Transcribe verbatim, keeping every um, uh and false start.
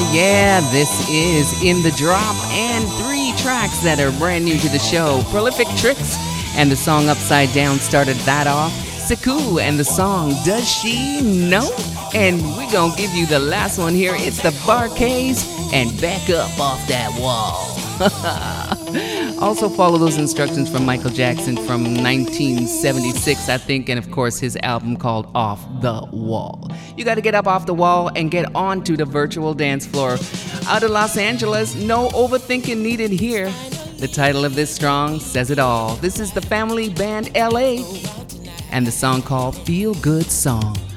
Yeah, this is In the Drop, and three tracks that are brand new to the show. Prolific Tricks and the song Upside Down started that off. Sekou and the song Does She Know? And we're gonna give you the last one here. It's the Bar-Kays and Back Up Off That Wall. Also follow those instructions from Michael Jackson from nineteen seventy-six, I think, and of course his album called Off the Wall. You got to get up off the wall and get onto the virtual dance floor. Out of Los Angeles, no overthinking needed here. The title of this song says it all. This is the Family Band L A and the song called Feel Good Song.